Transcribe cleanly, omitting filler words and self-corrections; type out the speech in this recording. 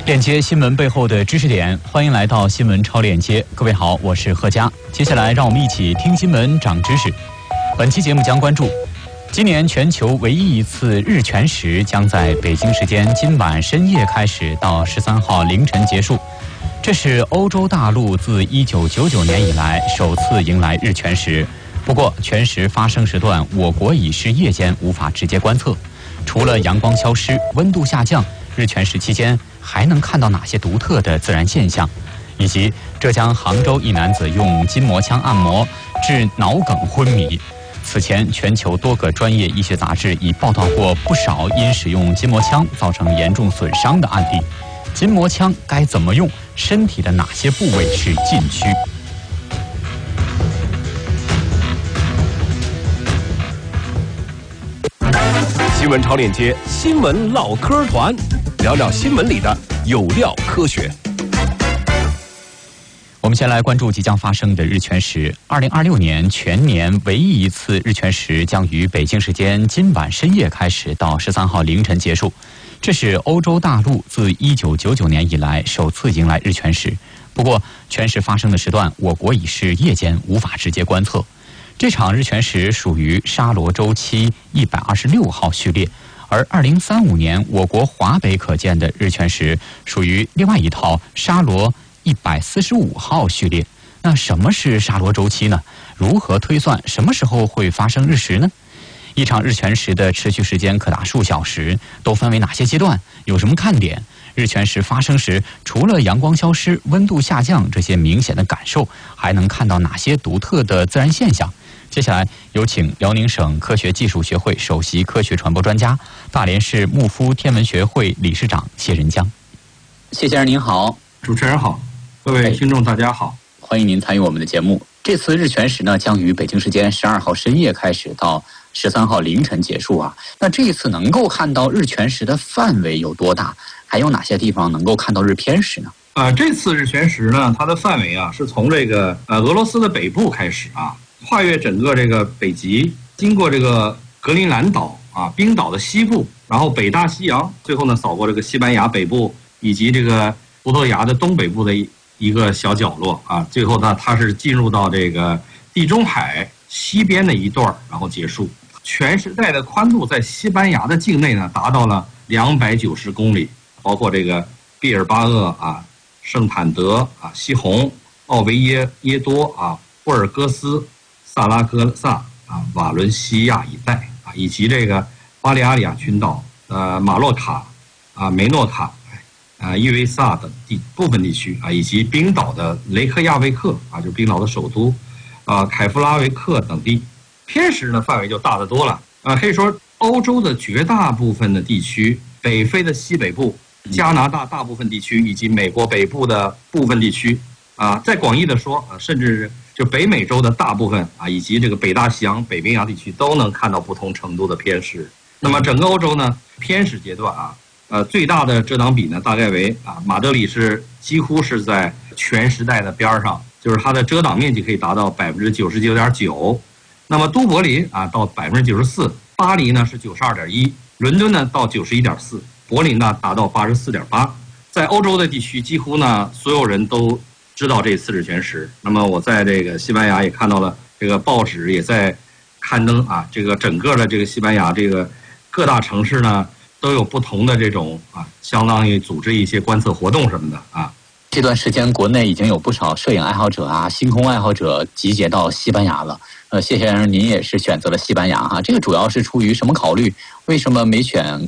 链接新闻背后的知识点，欢迎来到新闻超链接。各位好，我是贺佳。接下来让我们一起听新闻长知识。本期节目将关注今年全球唯一一次日全食将在北京时间今晚深夜开始，到13号凌晨结束。这是欧洲大陆自1999年以来首次迎来日全食。不过全食发生时段，我国已是夜间，无法直接观测。除了阳光消失、温度下降，日全食期间还能看到哪些独特的自然现象？以及浙江杭州一男子用筋膜枪按摩致脑梗昏迷。此前，全球多个专业医学杂志已报道过不少因使用筋膜枪造成严重损伤的案例。筋膜枪该怎么用？身体的哪些部位是禁区？ 新闻超链接，新闻唠嗑团，聊聊新闻里的有料科学。 我们先来关注即将发生的日全食。2026年全年唯一一次日全食将于北京时间今晚深夜开始，到13号凌晨结束。这是欧洲大陆自1999年以来首次迎来日全食。不过，全食发生的时段，我国已是夜间，无法直接观测。这场日全食属于沙罗周期126号序列，而2035年我国华北可见的日全食属于另外一套沙罗145号序列。那什么是沙罗周期呢？如何推算什么时候会发生日食呢？一场日全食的持续时间可达数小时，都分为哪些阶段？有什么看点？日全食发生时，除了阳光消失、温度下降这些明显的感受，还能看到哪些独特的自然现象？接下来有请辽宁省科学技术学会首席科学传播专家、大连市牧夫天文学会理事长谢仁江。谢先生您好。 主持人好，各位听众大家好， 欢迎您参与我们的节目。这次日全食呢，将于北京时间12号深夜开始，到13号凌晨结束啊。那这一次能够看到日全食的范围有多大？还有哪些地方能够看到日偏食呢？ 这次日全食呢，它的范围啊是从这个俄罗斯的北部开始啊，跨越整个这个北极，经过这个格陵兰岛啊、冰岛的西部，然后北大西洋，最后呢扫过这个西班牙北部以及这个葡萄牙的东北部的一个小角落啊，最后呢它是进入到这个地中海西边的一段，然后结束。全食带的宽度在西班牙的境内呢达到了290公里，包括这个毕尔巴鄂啊、圣坦德啊、西红、奥维耶多啊、布尔戈斯、萨拉戈萨啊、瓦伦西亚一带啊，以及这个巴利亚里亚群岛、马洛卡啊、梅诺卡、伊维萨等部分地区啊，以及冰岛的雷克雅未克啊，就是冰岛的首都啊、凯夫拉维克等地。偏食呢范围就大得多了啊，可以说欧洲的绝大部分的地区、北非的西北部、加拿大大部分地区以及美国北部的部分地区啊，再广义的说啊，甚至就北美洲的大部分啊，以及这个北大西洋、北冰洋地区都能看到不同程度的偏食。那么整个欧洲呢，偏食阶段啊，最大的遮挡比呢，大概为马德里是几乎是在全食带的边上，就是它的遮挡面积可以达到99.9%。那么都柏林啊到94%，巴黎呢是92.1%，伦敦呢到91.4%，柏林呢达到84.8%。在欧洲的地区，几乎呢所有人都知道这次日全食。那么我在这个西班牙也看到了，这个报纸也在刊登啊，这个整个的这个西班牙这个各大城市呢都有不同的这种相当于组织一些观测活动什么的啊。 这段时间，国内已经有不少摄影爱好者啊、星空爱好者集结到西班牙了。谢先生，您也是选择了西班牙哈，这个主要是出于什么考虑？为什么没选